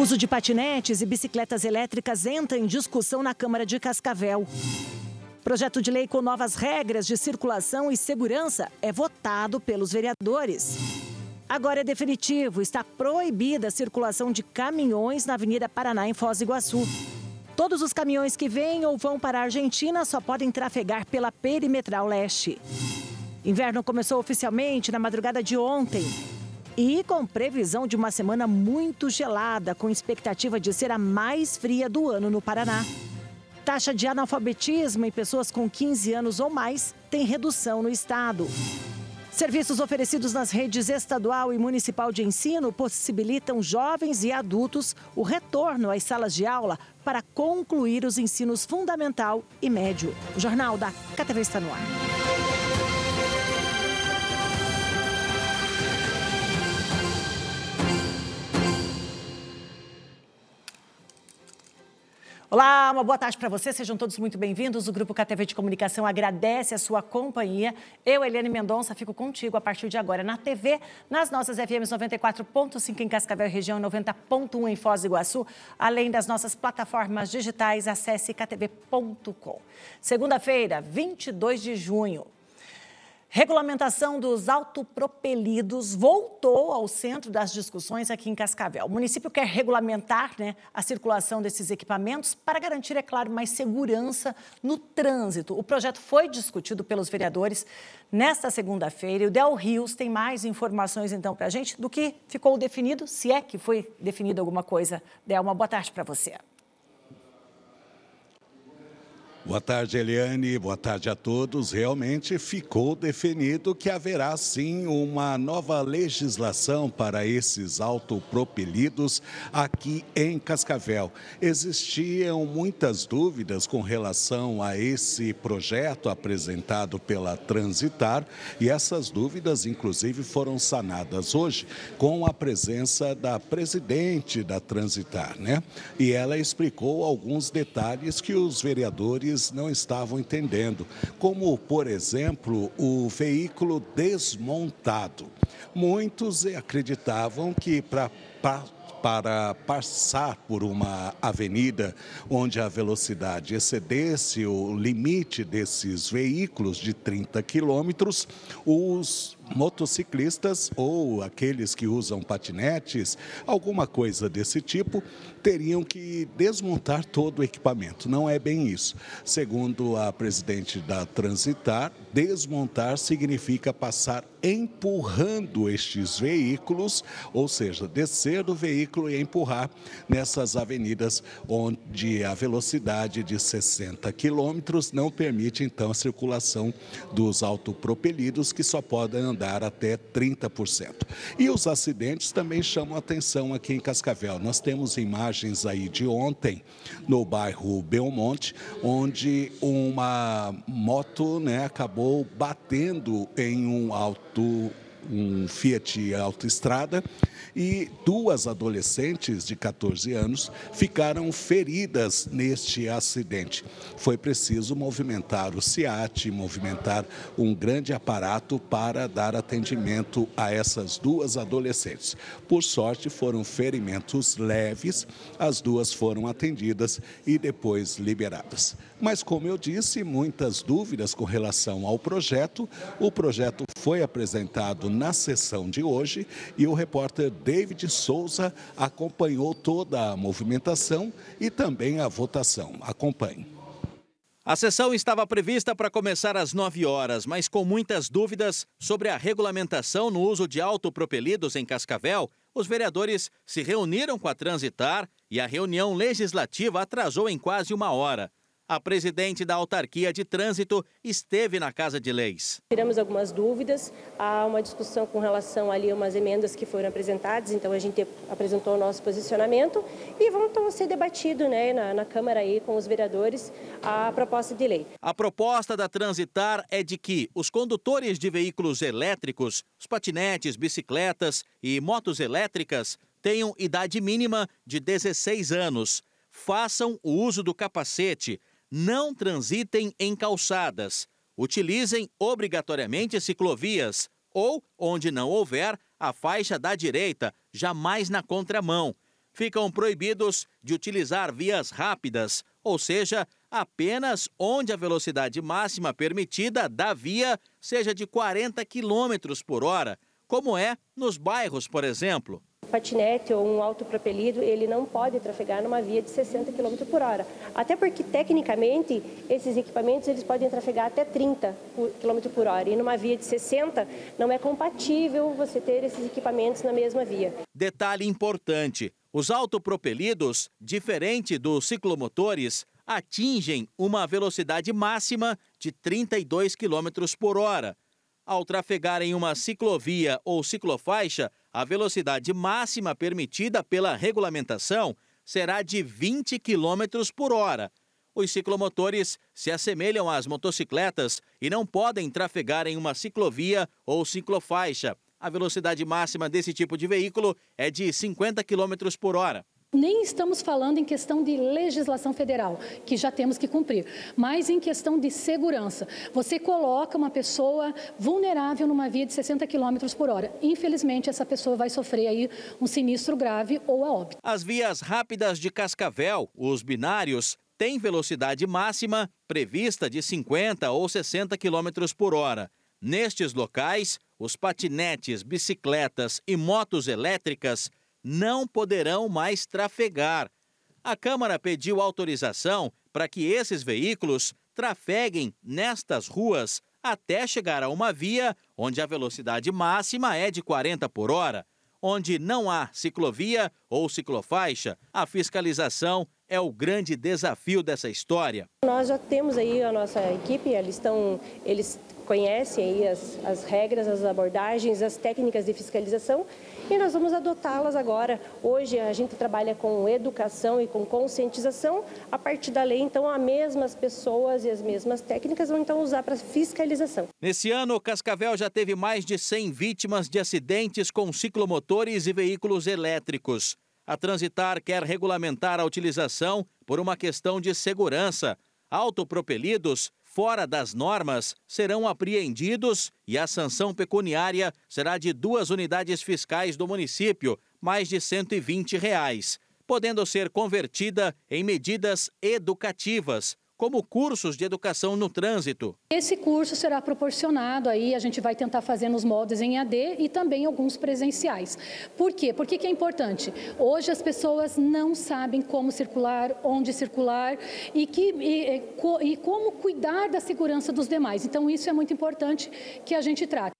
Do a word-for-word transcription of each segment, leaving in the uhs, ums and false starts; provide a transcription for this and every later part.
Uso de patinetes e bicicletas elétricas entra em discussão na Câmara de Cascavel. Projeto de lei com novas regras de circulação e segurança é votado pelos vereadores. Agora é definitivo, está proibida a circulação de caminhões na Avenida Paraná, em Foz do Iguaçu. Todos os caminhões que vêm ou vão para a Argentina só podem trafegar pela Perimetral Leste. Inverno começou oficialmente na madrugada de ontem. E com previsão de uma semana muito gelada, com expectativa de ser a mais fria do ano no Paraná. Taxa de analfabetismo em pessoas com quinze anos ou mais tem redução no estado. Serviços oferecidos nas redes estadual e municipal de ensino possibilitam jovens e adultos o retorno às salas de aula para concluir os ensinos fundamental e médio. O Jornal da K T V está no ar. Olá, uma boa tarde para você, sejam todos muito bem-vindos. O Grupo K T V de Comunicação agradece a sua companhia. Eu, Eliane Mendonça, fico contigo a partir de agora na T V, nas nossas F Ms noventa e quatro ponto cinco em Cascavel, região noventa ponto um em Foz do Iguaçu, além das nossas plataformas digitais, acesse k t v ponto com. Segunda-feira, vinte e dois de junho. Regulamentação dos autopropelidos voltou ao centro das discussões aqui em Cascavel. O município quer regulamentar, né, a circulação desses equipamentos para garantir, é claro, mais segurança no trânsito. O projeto foi discutido pelos vereadores nesta segunda-feira e o Del Rios tem mais informações, então, para a gente do que ficou definido, se é que foi definido alguma coisa. Del, uma boa tarde para você. Boa tarde, Eliane. Boa tarde a todos. Realmente ficou definido que haverá, sim, uma nova legislação para esses autopropelidos aqui em Cascavel. Existiam muitas dúvidas com relação a esse projeto apresentado pela Transitar e essas dúvidas, inclusive, foram sanadas hoje com a presença da presidente da Transitar, né? E ela explicou alguns detalhes que os vereadores não estavam entendendo, como, por exemplo, o veículo desmontado. Muitos acreditavam que para para passar por uma avenida onde a velocidade excedesse o limite desses veículos de trinta quilômetros, os motociclistas ou aqueles que usam patinetes, alguma coisa desse tipo, teriam que desmontar todo o equipamento. Não é bem isso. Segundo a presidente da Transitar, desmontar significa passar empurrando estes veículos, ou seja, descer do veículo e empurrar nessas avenidas onde a velocidade de sessenta quilômetros não permite, então, a circulação dos autopropelidos, que só podem andar até trinta por cento. E os acidentes também chamam a atenção aqui em Cascavel. Nós temos imagens aí de ontem, no bairro Belmonte, onde uma moto, né, acabou batendo em um auto, um Fiat Autoestrada, e duas adolescentes de quatorze anos ficaram feridas neste acidente. Foi preciso movimentar o SEAT, movimentar um grande aparato para dar atendimento a essas duas adolescentes. Por sorte, foram ferimentos leves, as duas foram atendidas e depois liberadas. Mas, como eu disse, muitas dúvidas com relação ao projeto. O projeto foi apresentado na sessão de hoje e o repórter David Souza acompanhou toda a movimentação e também a votação. Acompanhe. A sessão estava prevista para começar às nove horas, mas com muitas dúvidas sobre a regulamentação no uso de autopropelidos em Cascavel, os vereadores se reuniram com a Transitar e a reunião legislativa atrasou em quase uma hora. A presidente da Autarquia de Trânsito esteve na Casa de Leis. Tiramos algumas dúvidas, há uma discussão com relação ali a umas emendas que foram apresentadas, então a gente apresentou o nosso posicionamento e vão então ser debatido, né, na, na Câmara aí com os vereadores a proposta de lei. A proposta da Transitar é de que os condutores de veículos elétricos, os patinetes, bicicletas e motos elétricas tenham idade mínima de dezesseis anos, façam o uso do capacete, não transitem em calçadas, utilizem obrigatoriamente ciclovias ou, onde não houver, a faixa da direita, jamais na contramão. ficam proibidos de utilizar vias rápidas, ou seja, apenas onde a velocidade máxima permitida da via seja de quarenta quilômetros por hora, como é nos bairros, por exemplo. Um patinete ou um autopropelido, ele não pode trafegar numa via de sessenta quilômetros por hora. Até porque, tecnicamente, esses equipamentos eles podem trafegar até trinta quilômetros por hora. E numa via de sessenta, não é compatível você ter esses equipamentos na mesma via. Detalhe importante, os autopropelidos, diferente dos ciclomotores, atingem uma velocidade máxima de trinta e dois quilômetros por hora. Ao trafegar em uma ciclovia ou ciclofaixa, a velocidade máxima permitida pela regulamentação será de vinte quilômetros por hora. Os ciclomotores se assemelham às motocicletas e não podem trafegar em uma ciclovia ou ciclofaixa. A velocidade máxima desse tipo de veículo é de cinquenta quilômetros por hora. Nem estamos falando em questão de legislação federal, que já temos que cumprir, mas em questão de segurança. Você coloca uma pessoa vulnerável numa via de sessenta quilômetros por hora. Infelizmente, essa pessoa vai sofrer aí um sinistro grave ou a óbito. As vias rápidas de Cascavel, os binários, têm velocidade máxima prevista de cinquenta ou sessenta quilômetros por hora. Nestes locais, os patinetes, bicicletas e motos elétricas não poderão mais trafegar. A Câmara pediu autorização para que esses veículos trafeguem nestas ruas até chegar a uma via onde a velocidade máxima é de quarenta por hora. Onde não há ciclovia ou ciclofaixa, a fiscalização é o grande desafio dessa história. Nós já temos aí a nossa equipe, eles estão, eles conhecem aí as, as regras, as abordagens, as técnicas de fiscalização e nós vamos adotá-las agora. Hoje a gente trabalha com educação e com conscientização. A partir da lei, então, as mesmas pessoas e as mesmas técnicas vão então usar para fiscalização. Nesse ano, Cascavel já teve mais de cem vítimas de acidentes com ciclomotores e veículos elétricos. A Transitar quer regulamentar a utilização por uma questão de segurança. Autopropelidos fora das normas serão apreendidos e a sanção pecuniária será de duas unidades fiscais do município, mais de cento e vinte reais, podendo ser convertida em medidas educativas, como cursos de educação no trânsito. Esse curso será proporcionado aí, a gente vai tentar fazer nos moldes em A D e também alguns presenciais. Por quê? Por que que é importante? Hoje as pessoas não sabem como circular, onde circular e, que, e, e como cuidar da segurança dos demais. Então isso é muito importante que a gente trate.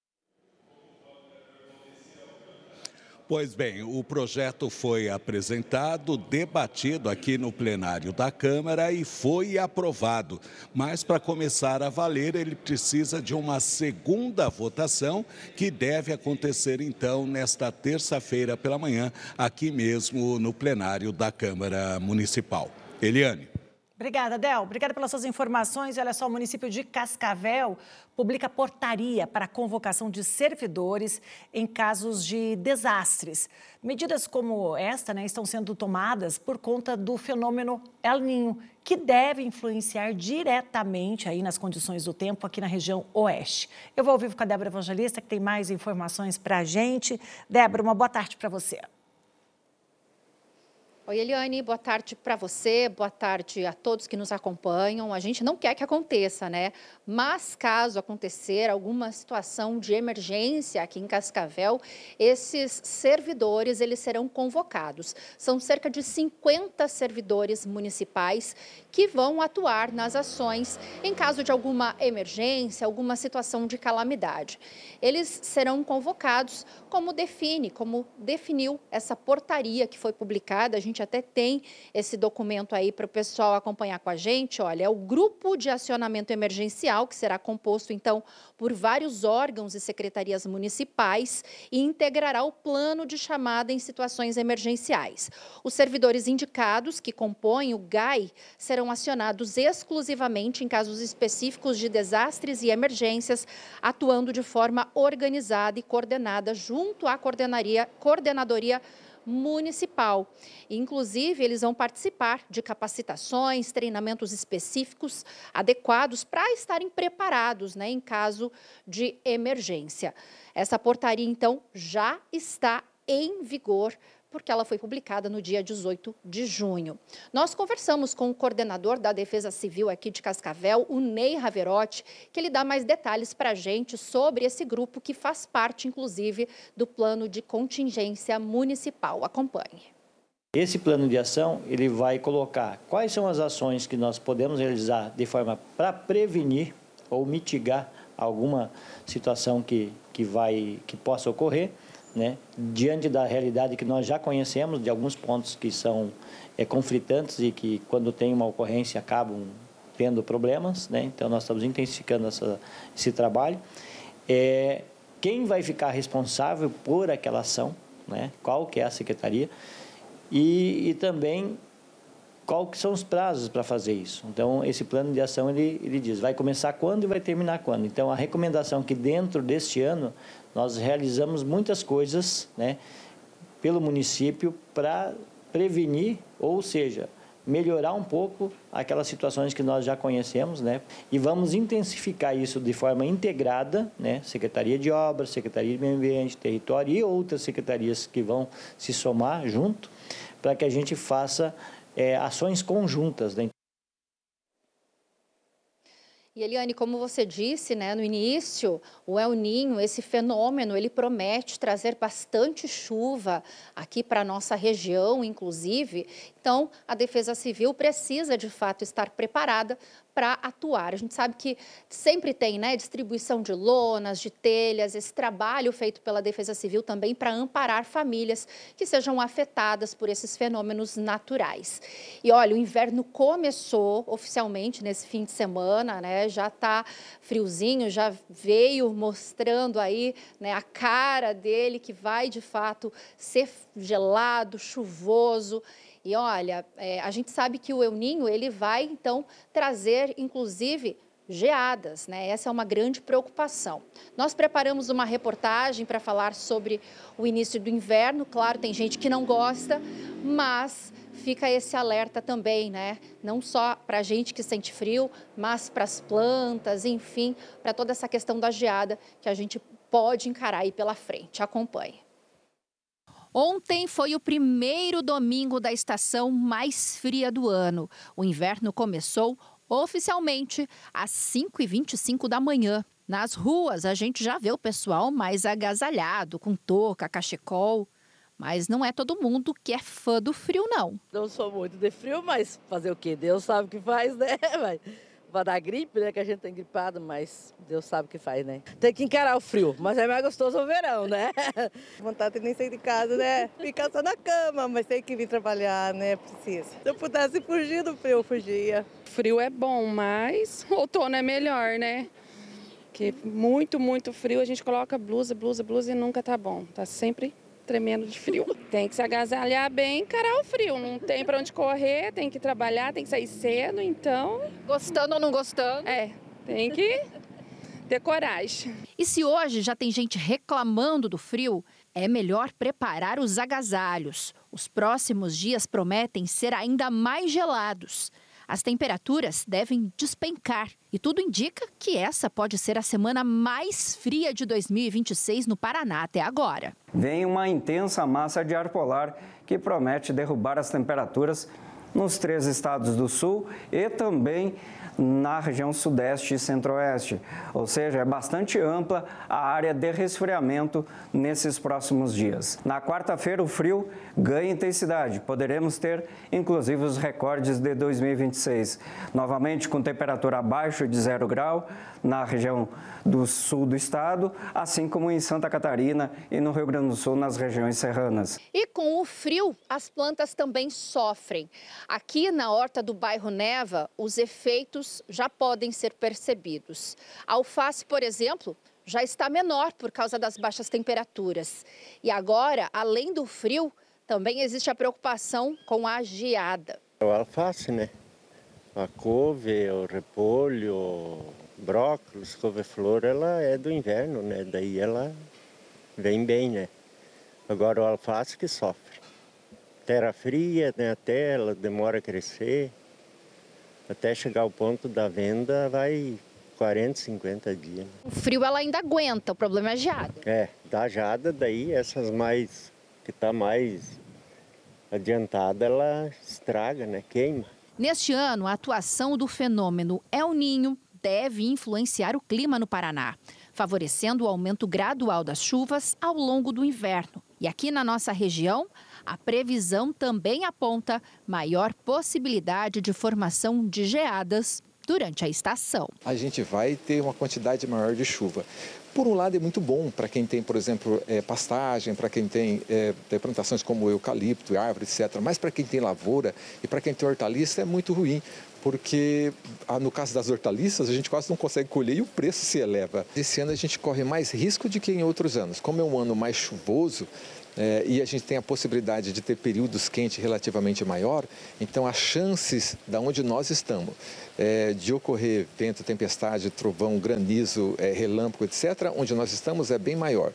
Pois bem, o projeto foi apresentado, debatido aqui no plenário da Câmara e foi aprovado. Mas para começar a valer, ele precisa de uma segunda votação que deve acontecer então nesta terça-feira pela manhã, aqui mesmo no plenário da Câmara Municipal. Eliane. Obrigada, Del. Obrigada pelas suas informações. E olha só, o município de Cascavel publica portaria para a convocação de servidores em casos de desastres. Medidas como esta, né, estão sendo tomadas por conta do fenômeno El Niño, que deve influenciar diretamente aí nas condições do tempo aqui na região oeste. Eu vou ao vivo com a Débora Evangelista, que tem mais informações para a gente. Débora, uma boa tarde para você. Oi, Eliane, boa tarde para você, boa tarde a todos que nos acompanham. A gente não quer que aconteça, né? Mas caso acontecer alguma situação de emergência aqui em Cascavel, esses servidores, eles serão convocados. São cerca de cinquenta servidores municipais que vão atuar nas ações em caso de alguma emergência, alguma situação de calamidade. Eles serão convocados como define, como definiu essa portaria que foi publicada. A gente até tem esse documento aí para o pessoal acompanhar com a gente. Olha, é o Grupo de Acionamento Emergencial, que será composto, então, por vários órgãos e secretarias municipais e integrará o plano de chamada em situações emergenciais. Os servidores indicados, que compõem o G A I, serão acionados exclusivamente em casos específicos de desastres e emergências, atuando de forma organizada e coordenada junto à coordenaria, coordenadoria municipal. Inclusive, eles vão participar de capacitações, treinamentos específicos adequados para estarem preparados, né, em caso de emergência. Essa portaria, então, já está em vigor, porque ela foi publicada no dia dezoito de junho. Nós conversamos com o coordenador da Defesa Civil aqui de Cascavel, o Ney Raverotti, que ele dá mais detalhes para a gente sobre esse grupo que faz parte, inclusive, do plano de contingência municipal. Acompanhe. Esse plano de ação, ele vai colocar quais são as ações que nós podemos realizar de forma para prevenir ou mitigar alguma situação que, que, vai, que possa ocorrer, né, diante da realidade que nós já conhecemos, de alguns pontos que são é, conflitantes e que, quando tem uma ocorrência, acabam tendo problemas, né? Então, nós estamos intensificando essa, esse trabalho. É, quem vai ficar responsável por aquela ação, né? Qual que é a secretaria, e, e também qual que são os prazos para fazer isso. Então, esse plano de ação, ele, ele diz, vai começar quando e vai terminar quando. Então, a recomendação é que dentro deste ano, nós realizamos muitas coisas, né, pelo município para prevenir, ou seja, melhorar um pouco aquelas situações que nós já conhecemos, né, e vamos intensificar isso de forma integrada, né, Secretaria de Obras, Secretaria de Meio Ambiente, Território e outras secretarias que vão se somar junto, para que a gente faça É, ações conjuntas. Né? E, Eliane, como você disse, né, no início, o El Niño, esse fenômeno, ele promete trazer bastante chuva aqui para a nossa região, inclusive. Então, a Defesa Civil precisa, de fato, estar preparada para atuar. A gente sabe que sempre tem, né, distribuição de lonas, de telhas, esse trabalho feito pela Defesa Civil também para amparar famílias que sejam afetadas por esses fenômenos naturais. E olha, o inverno começou oficialmente nesse fim de semana, né, já está friozinho, já veio mostrando aí, né, a cara dele, que vai de fato ser gelado, chuvoso. E olha, é, a gente sabe que o El Niño, ele vai então trazer, inclusive, geadas, né? Essa é uma grande preocupação. Nós preparamos uma reportagem para falar sobre o início do inverno. Claro, tem gente que não gosta, mas fica esse alerta também, né? Não só para a gente que sente frio, mas para as plantas, enfim, para toda essa questão da geada que a gente pode encarar aí pela frente. Acompanhe. Ontem foi o primeiro domingo da estação mais fria do ano. O inverno começou oficialmente às cinco e vinte e cinco da manhã. Nas ruas, a gente já vê o pessoal mais agasalhado, com touca, cachecol. Mas não é todo mundo que é fã do frio, não. Não sou muito de frio, mas fazer o quê? Deus sabe o que faz, né? Vai dar gripe, né? Que a gente tá gripado, mas Deus sabe o que faz, né? Tem que encarar o frio, mas é mais gostoso o verão, né? Vontade de nem sair de casa, né? Ficar só na cama, mas tem que vir trabalhar, né? Precisa. Se eu pudesse fugir do frio, eu fugia. Frio é bom, mas outono é melhor, né? Porque muito, muito frio, a gente coloca blusa, blusa, blusa e nunca tá bom. Tá sempre tremendo de frio. Tem que se agasalhar bem e encarar o frio. Não tem para onde correr, tem que trabalhar, tem que sair cedo, então... Gostando ou não gostando? É, tem que ter coragem. E se hoje já tem gente reclamando do frio, é melhor preparar os agasalhos. Os próximos dias prometem ser ainda mais gelados. As temperaturas devem despencar e tudo indica que essa pode ser a semana mais fria de dois mil e vinte e seis no Paraná até agora. Vem uma intensa massa de ar polar que promete derrubar as temperaturas nos três estados do sul e também na região sudeste e centro-oeste. Ou seja, é bastante ampla a área de resfriamento nesses próximos dias. Na quarta-feira, o frio ganha intensidade. Poderemos ter, inclusive, os recordes de dois mil e vinte e seis. Novamente, com temperatura abaixo de zero grau na região do sul do estado, assim como em Santa Catarina e no Rio Grande do Sul, nas regiões serranas. E com o frio, as plantas também sofrem. Aqui na horta do bairro Neva, os efeitos já podem ser percebidos. A alface, por exemplo, já está menor por causa das baixas temperaturas. E agora, além do frio, também existe a preocupação com a geada. O alface, né? A couve, o repolho, o brócolis, couve-flor, ela é do inverno, né? Daí ela vem bem, né? Agora o alface que sofre. Terra fria, né? Até ela demora a crescer. Até chegar ao ponto da venda vai quarenta, cinquenta dias. Né? O frio ela ainda aguenta, o problema é a geada. É, da geada, daí essas mais que está mais adiantada, ela estraga, né? Queima. Neste ano, a atuação do fenômeno El Niño deve influenciar o clima no Paraná, favorecendo o aumento gradual das chuvas ao longo do inverno. E aqui na nossa região, a previsão também aponta maior possibilidade de formação de geadas durante a estação. A gente vai ter uma quantidade maior de chuva. Por um lado, é muito bom para quem tem, por exemplo, é, pastagem, para quem tem, é, tem plantações como eucalipto, árvore, etcétera. Mas para quem tem lavoura e para quem tem hortaliça é muito ruim, porque no caso das hortaliças a gente quase não consegue colher e o preço se eleva. Esse ano a gente corre mais risco do que em outros anos. Como é um ano mais chuvoso, É, e a gente tem a possibilidade de ter períodos quentes relativamente maior, então as chances da onde nós estamos é, de ocorrer vento, tempestade, trovão, granizo, é, relâmpago, etcétera, onde nós estamos é bem maior.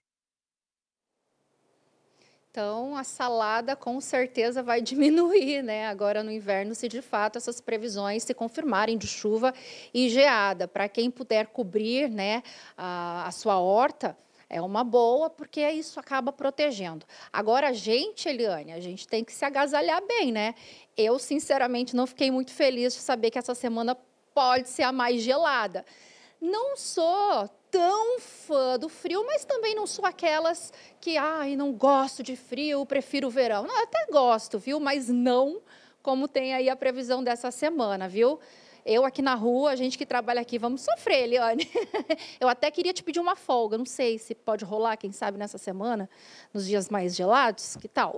Então, a salada com certeza vai diminuir, né? Agora no inverno, se de fato essas previsões se confirmarem de chuva e geada. Para quem puder cobrir, né, a, a sua horta, é uma boa, porque isso acaba protegendo. Agora, a gente, Eliane, a gente tem que se agasalhar bem, né? Eu, sinceramente, não fiquei muito feliz de saber que essa semana pode ser a mais gelada. Não sou tão fã do frio, mas também não sou aquelas que, ai, não gosto de frio, prefiro o verão. Não, eu até gosto, viu? Mas não como tem aí a previsão dessa semana, viu? Eu aqui na rua, a gente que trabalha aqui, vamos sofrer, Eliane. Eu até queria te pedir uma folga, não sei se pode rolar, quem sabe, nessa semana, nos dias mais gelados, que tal?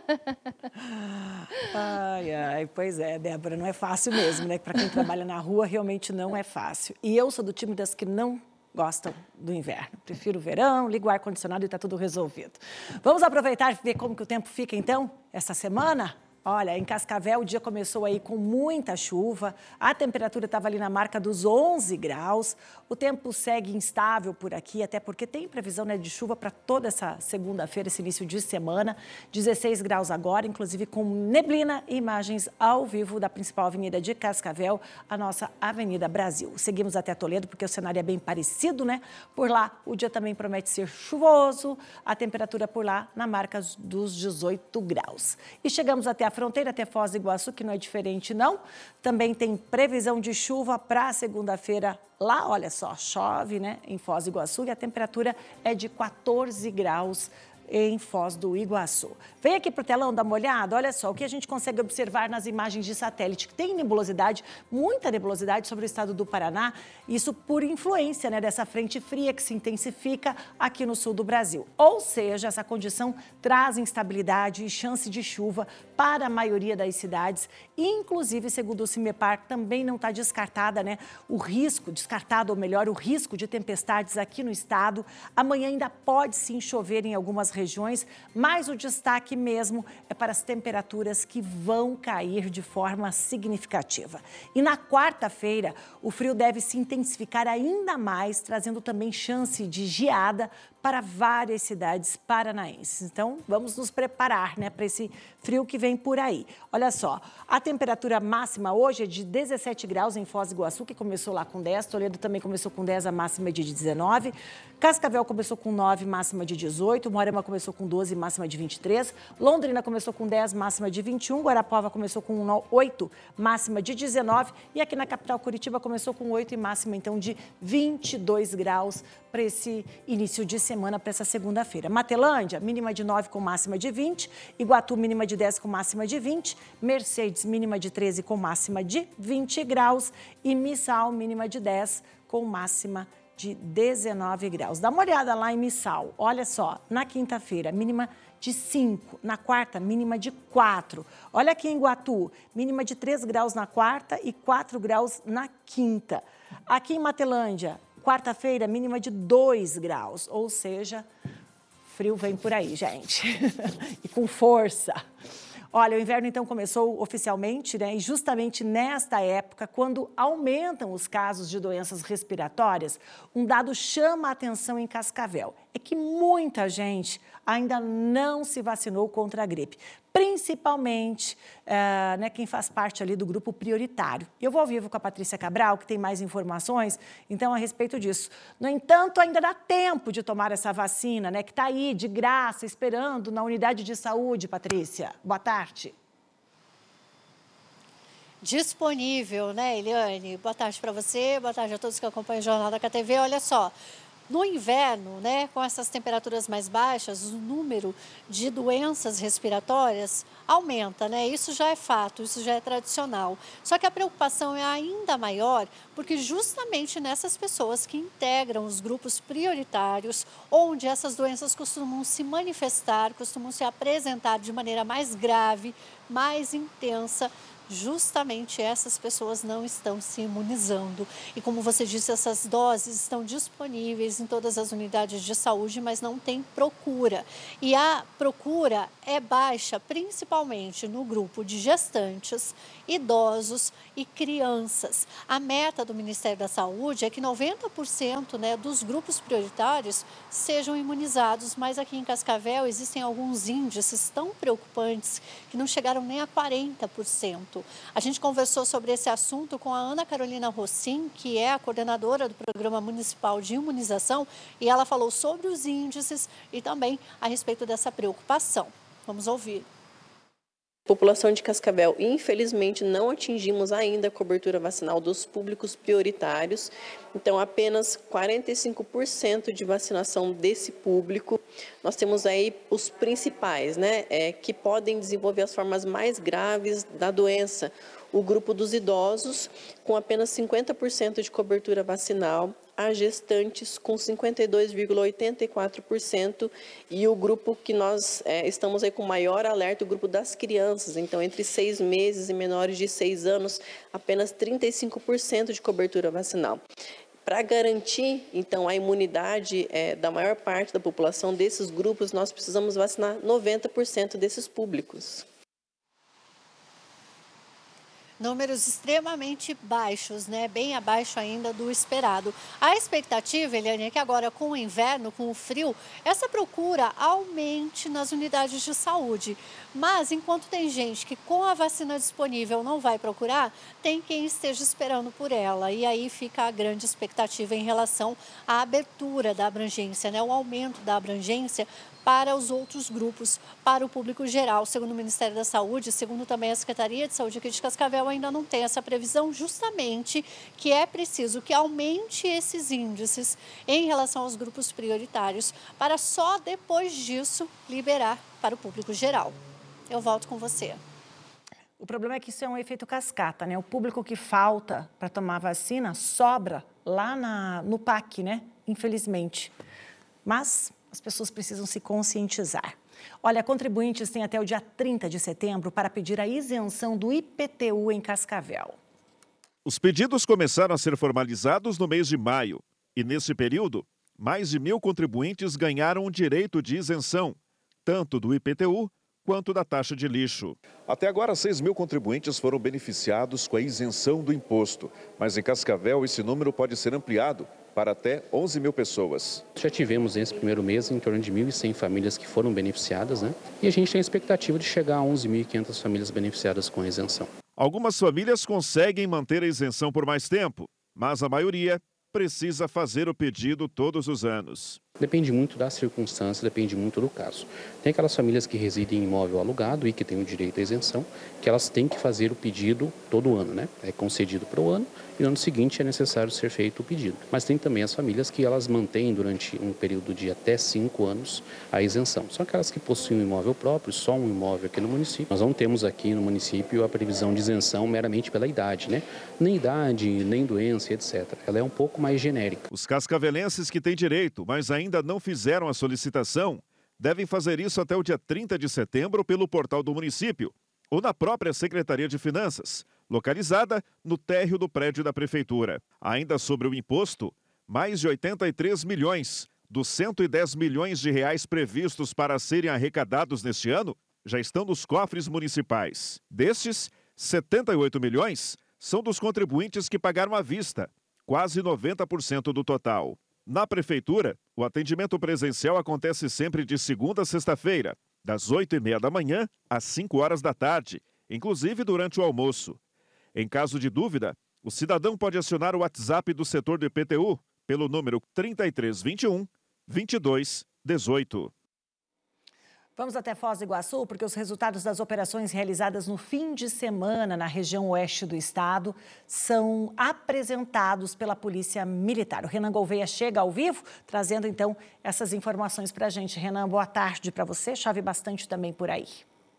Ai, ai, pois é, Débora, não é fácil mesmo, né? Para quem trabalha na rua, realmente não é fácil. E eu sou do time das que não gostam do inverno. Prefiro o verão, ligo o ar-condicionado e está tudo resolvido. Vamos aproveitar e ver como que o tempo fica, então, essa semana? Olha, em Cascavel o dia começou aí com muita chuva, a temperatura estava ali na marca dos onze graus, o tempo segue instável por aqui, até porque tem previsão, né, de chuva para toda essa segunda-feira, esse início de semana, dezesseis graus agora, inclusive com neblina e imagens ao vivo da principal avenida de Cascavel, a nossa Avenida Brasil. Seguimos até Toledo, porque o cenário é bem parecido, né? Por lá o dia também promete ser chuvoso, a temperatura por lá na marca dos dezoito graus. E chegamos até a fronteira, até Foz do Iguaçu, que não é diferente não. Também tem previsão de chuva para segunda-feira lá, olha só, chove, né, em Foz do Iguaçu e a temperatura é de quatorze graus em Foz do Iguaçu. Vem aqui para o telão dar uma olhada, olha só, o que a gente consegue observar nas imagens de satélite, que tem nebulosidade, muita nebulosidade sobre o estado do Paraná, isso por influência, né, dessa frente fria que se intensifica aqui no sul do Brasil. Ou seja, essa condição traz instabilidade e chance de chuva para a maioria das cidades, inclusive, segundo o CIMEPAR, também não está descartada, né, o risco, descartado ou melhor, o risco de tempestades aqui no estado. Amanhã ainda pode sim chover em algumas regiões, mas o destaque mesmo é para as temperaturas que vão cair de forma significativa. E na quarta-feira, o frio deve se intensificar ainda mais, trazendo também chance de geada para várias cidades paranaenses. Então, vamos nos preparar, né, para esse frio que vem por aí. Olha só, a temperatura máxima hoje é de dezessete graus em Foz do Iguaçu, que começou lá com dez, Toledo também começou com dez, a máxima é de dezenove, Cascavel começou com nove, máxima de dezoito, Moarama começou com doze, máxima de vinte e três, Londrina começou com dez, máxima de vinte e um, Guarapuava começou com oito, máxima de dezenove e aqui na capital Curitiba começou com oito e máxima então de vinte e dois graus para esse início de semana, para essa segunda-feira. Matelândia, mínima de nove com máxima de vinte, Iguatu, mínima de dez com máxima de vinte, Mercedes, mínima de treze com máxima de vinte graus e Missal, mínima de dez com máxima de dezenove graus. Dá uma olhada lá em Missal, olha só, na quinta-feira, mínima de cinco, na quarta, mínima de quatro. Olha aqui em Iguatu, mínima de três graus na quarta e quatro graus na quinta. Aqui em Matelândia, quarta-feira, mínima de dois graus, ou seja, frio vem por aí, gente, e com força. Olha, o inverno então começou oficialmente, né? E justamente nesta época, quando aumentam os casos de doenças respiratórias, um dado chama a atenção em Cascavel. É que muita gente ainda não se vacinou contra a gripe, principalmente uh, né, quem faz parte ali do grupo prioritário. Eu vou ao vivo com a Patrícia Cabral, que tem mais informações, então, a respeito disso. No entanto, ainda dá tempo de tomar essa vacina, né, que está aí, de graça, esperando na unidade de saúde, Patrícia. Boa tarde. Disponível, né, Eliane? Boa tarde para você, boa tarde a todos que acompanham o Jornal da K T V. Olha só, no inverno, né, com essas temperaturas mais baixas, o número de doenças respiratórias aumenta, né? Isso já é fato, isso já é tradicional. Só que a preocupação é ainda maior porque justamente nessas pessoas que integram os grupos prioritários, onde essas doenças costumam se manifestar, costumam se apresentar de maneira mais grave, mais intensa, justamente essas pessoas não estão se imunizando. E como você disse, essas doses estão disponíveis em todas as unidades de saúde, mas não tem procura. E a procura é baixa, principalmente no grupo de gestantes, idosos e crianças. A meta do Ministério da Saúde é que noventa por cento, né, dos grupos prioritários sejam imunizados, mas aqui em Cascavel existem alguns índices tão preocupantes que não chegaram nem a quarenta por cento. A gente conversou sobre esse assunto com a Ana Carolina Rossim, que é a coordenadora do Programa Municipal de Imunização, e ela falou sobre os índices e também a respeito dessa preocupação. Vamos ouvir. População de Cascavel, infelizmente, não atingimos ainda a cobertura vacinal dos públicos prioritários, então apenas quarenta e cinco por cento de vacinação desse público. Nós temos aí os principais, né, é, que podem desenvolver as formas mais graves da doença. O grupo dos idosos, com apenas cinquenta por cento de cobertura vacinal, a gestantes com cinquenta e dois vírgula oitenta e quatro por cento e o grupo que nós é, estamos aí com maior alerta, o grupo das crianças, então entre seis meses e menores de seis anos, apenas trinta e cinco por cento de cobertura vacinal. Para garantir, então, a imunidade é, da maior parte da população desses grupos, nós precisamos vacinar noventa por cento desses públicos. Números extremamente baixos, né? Bem abaixo ainda do esperado. A expectativa, Eliane, é que agora com o inverno, com o frio, essa procura aumente nas unidades de saúde. Mas enquanto tem gente que com a vacina disponível não vai procurar, tem quem esteja esperando por ela. E aí fica a grande expectativa em relação à abertura da abrangência, né? O aumento da abrangência para os outros grupos, para o público geral. Segundo o Ministério da Saúde, segundo também a Secretaria de Saúde aqui de Cascavel, ainda não tem essa previsão, justamente que é preciso que aumente esses índices em relação aos grupos prioritários, para só depois disso liberar para o público geral. Eu volto com você. O problema é que isso é um efeito cascata, né? O público que falta para tomar vacina sobra lá na, no P A C, né? Infelizmente. Mas as pessoas precisam se conscientizar. Olha, contribuintes têm até o dia trinta de setembro para pedir a isenção do I P T U em Cascavel. Os pedidos começaram a ser formalizados no mês de maio. E nesse período, mais de mil contribuintes ganharam o direito de isenção, tanto do I P T U quanto da taxa de lixo. Até agora, seis mil contribuintes foram beneficiados com a isenção do imposto. Mas em Cascavel, esse número pode ser ampliado para até onze mil pessoas. Já tivemos nesse primeiro mês em torno de mil e cem famílias que foram beneficiadas, né? E a gente tem a expectativa de chegar a onze mil e quinhentas famílias beneficiadas com a isenção. Algumas famílias conseguem manter a isenção por mais tempo, mas a maioria precisa fazer o pedido todos os anos. Depende muito da circunstância, depende muito do caso. Tem aquelas famílias que residem em imóvel alugado e que têm o direito à isenção, que elas têm que fazer o pedido todo ano, né? É concedido para o ano e no ano seguinte é necessário ser feito o pedido. Mas tem também as famílias que elas mantêm durante um período de até cinco anos a isenção. São aquelas que possuem um imóvel próprio, só um imóvel aqui no município. Nós não temos aqui no município a previsão de isenção meramente pela idade, né? Nem idade, nem doença, etcétera. Ela é um pouco mais genérica. Os cascavelenses que têm direito, mas ainda ainda não fizeram a solicitação, devem fazer isso até o dia trinta de setembro pelo portal do município ou na própria Secretaria de Finanças, localizada no térreo do prédio da Prefeitura. Ainda sobre o imposto, mais de oitenta e três milhões dos cento e dez milhões de reais previstos para serem arrecadados neste ano já estão nos cofres municipais. Destes, setenta e oito milhões são dos contribuintes que pagaram à vista, quase noventa por cento do total. Na Prefeitura, o atendimento presencial acontece sempre de segunda a sexta-feira, das oito e meia da manhã às cinco horas da tarde, inclusive durante o almoço. Em caso de dúvida, o cidadão pode acionar o WhatsApp do setor do I P T U pelo número trinta e três, vinte e um, vinte e dois, dezoito. Vamos até Foz do Iguaçu, porque os resultados das operações realizadas no fim de semana na região oeste do estado são apresentados pela Polícia Militar. O Renan Gouveia chega ao vivo, trazendo então essas informações para a gente. Renan, boa tarde para você. Chove bastante também por aí.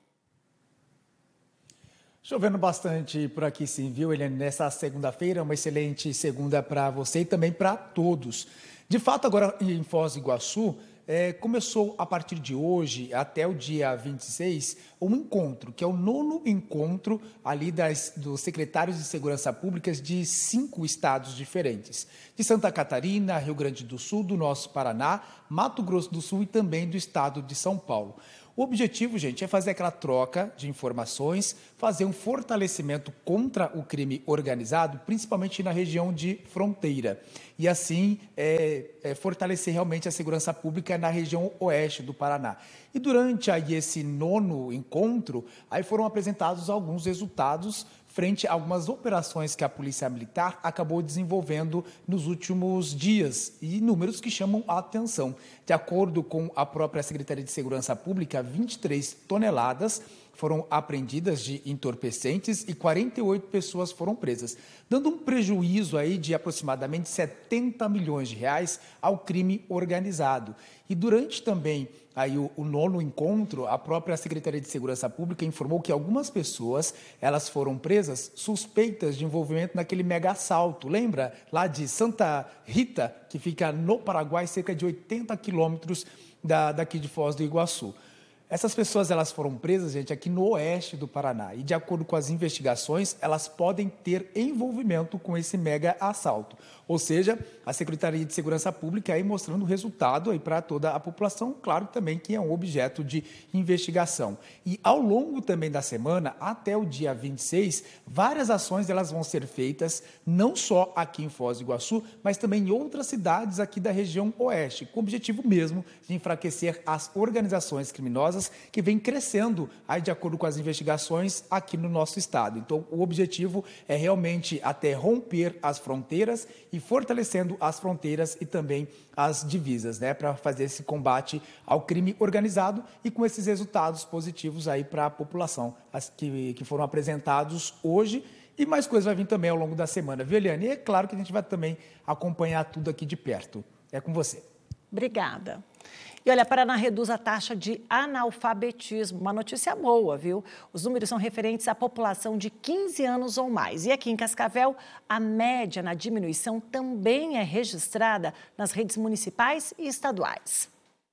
Chovendo bastante por aqui sim, viu, Eliane? Nessa segunda-feira, uma excelente segunda para você e também para todos. De fato, agora em Foz do Iguaçu, É, começou a partir de hoje até o dia vinte e seis um encontro, que é o nono encontro ali das, dos secretários de segurança pública de cinco estados diferentes. De Santa Catarina, Rio Grande do Sul, do nosso Paraná, Mato Grosso do Sul e também do estado de São Paulo. O objetivo, gente, é fazer aquela troca de informações, fazer um fortalecimento contra o crime organizado, principalmente na região de fronteira. E assim, é, é, fortalecer realmente a segurança pública na região oeste do Paraná. E durante aí esse nono encontro, aí foram apresentados alguns resultados frente a algumas operações que a Polícia Militar acabou desenvolvendo nos últimos dias e números que chamam a atenção. De acordo com a própria Secretaria de Segurança Pública, vinte e três toneladas foram apreendidas de entorpecentes e quarenta e oito pessoas foram presas, dando um prejuízo aí de aproximadamente setenta milhões de reais ao crime organizado. E durante também aí o, o nono encontro, a própria Secretaria de Segurança Pública informou que algumas pessoas, elas foram presas suspeitas de envolvimento naquele mega assalto. Lembra? Lá de Santa Rita, que fica no Paraguai, cerca de oitenta quilômetros da, daqui de Foz do Iguaçu. Essas pessoas elas foram presas, gente, aqui no oeste do Paraná e, de acordo com as investigações, elas podem ter envolvimento com esse mega assalto. Ou seja, a Secretaria de Segurança Pública aí mostrando o resultado aí para toda a população, claro também que é um objeto de investigação. E ao longo também da semana, até o dia vinte e seis, várias ações elas vão ser feitas, não só aqui em Foz do Iguaçu, mas também em outras cidades aqui da região oeste, com o objetivo mesmo de enfraquecer as organizações criminosas que vem crescendo, aí, de acordo com as investigações, aqui no nosso estado. Então, o objetivo é realmente até romper as fronteiras e fortalecendo as fronteiras e também as divisas, né, para fazer esse combate ao crime organizado e com esses resultados positivos aí para a população, as que, que foram apresentados hoje. E mais coisas vai vir também ao longo da semana, viu, Eliane? E é claro que a gente vai também acompanhar tudo aqui de perto. É com você. Obrigada. E olha, Paraná reduz a taxa de analfabetismo. Uma notícia boa, viu? Os números são referentes à população de quinze anos ou mais. E aqui em Cascavel, a média na diminuição também é registrada nas redes municipais e estaduais.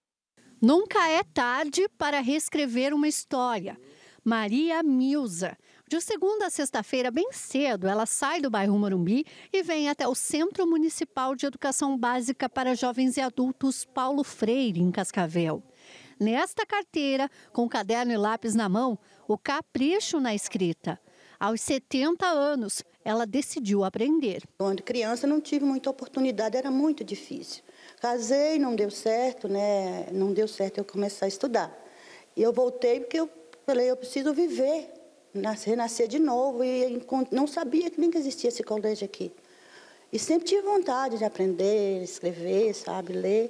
Nunca é tarde para reescrever uma história. Maria Milza. De segunda a sexta-feira, bem cedo, ela sai do bairro Morumbi e vem até o Centro Municipal de Educação Básica para Jovens e Adultos Paulo Freire, em Cascavel. Nesta carteira, com caderno e lápis na mão, o capricho na escrita. Aos setenta anos, ela decidiu aprender. Quando criança, não tive muita oportunidade, era muito difícil. Casei, não deu certo, né? Não deu certo eu começar a estudar. E eu voltei porque eu falei, eu preciso viver. Renascer de novo e não sabia que nem que existia esse colégio aqui. E sempre tive vontade de aprender, escrever, sabe, ler.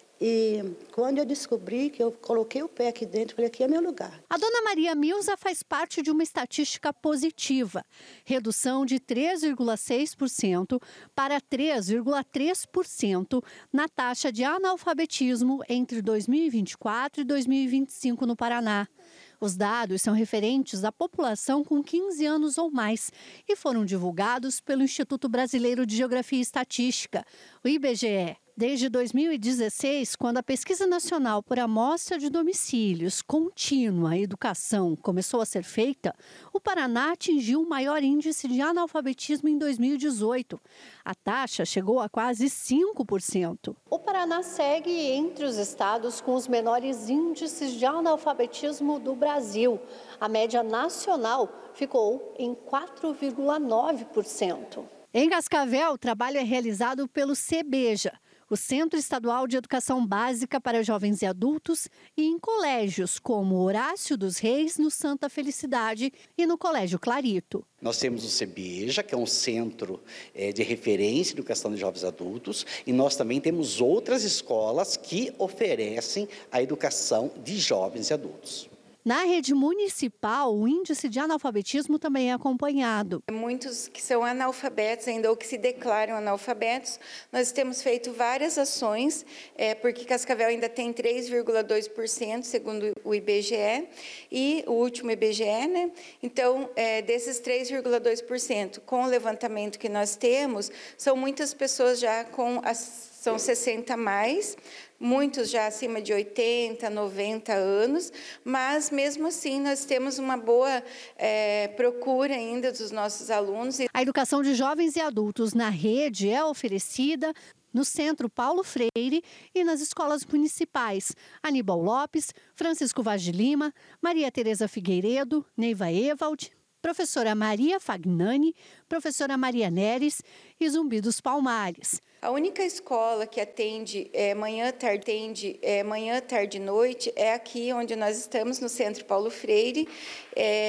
E quando eu descobri que eu coloquei o pé aqui dentro, falei, aqui é meu lugar. A dona Maria Milza faz parte de uma estatística positiva. Redução de três vírgula seis por cento para três vírgula três por cento na taxa de analfabetismo entre dois mil e vinte e quatro e dois mil e vinte e cinco no Paraná. Os dados são referentes à população com quinze anos ou mais e foram divulgados pelo Instituto Brasileiro de Geografia e Estatística, o I B G E. Desde dois mil e dezesseis, quando a Pesquisa Nacional por Amostra de Domicílios Contínua Educação começou a ser feita, o Paraná atingiu o maior índice de analfabetismo em dois mil e dezoito. A taxa chegou a quase cinco por cento. O Paraná segue entre os estados com os menores índices de analfabetismo do Brasil. A média nacional ficou em quatro vírgula nove por cento. Em Cascavel, o trabalho é realizado pelo CEBEJA, o Centro Estadual de Educação Básica para Jovens e Adultos, e em colégios como Horácio dos Reis, no Santa Felicidade, e no Colégio Clarito. Nós temos o CEBEJA, que é um centro é, de referência em educação de jovens e adultos, e nós também temos outras escolas que oferecem a educação de jovens e adultos. Na rede municipal, o índice de analfabetismo também é acompanhado. Muitos que são analfabetos ainda ou que se declaram analfabetos, nós temos feito várias ações, é, porque Cascavel ainda tem três vírgula dois por cento, segundo o I B G E, e o último I B G E, né? Então, é, desses três vírgula dois por cento, com o levantamento que nós temos, são muitas pessoas já com as são sessenta mais, muitos já acima de oitenta, noventa anos, mas mesmo assim nós temos uma boa é, procura ainda dos nossos alunos. A educação de jovens e adultos na rede é oferecida no Centro Paulo Freire e nas escolas municipais Aníbal Lopes, Francisco Vaz de Lima, Maria Tereza Figueiredo, Neiva Ewald, professora Maria Fagnani, professora Maria Neres e Zumbi dos Palmares. A única escola que atende é, manhã, tarde, atende, é, manhã, tarde e noite é aqui onde nós estamos, no Centro Paulo Freire. É,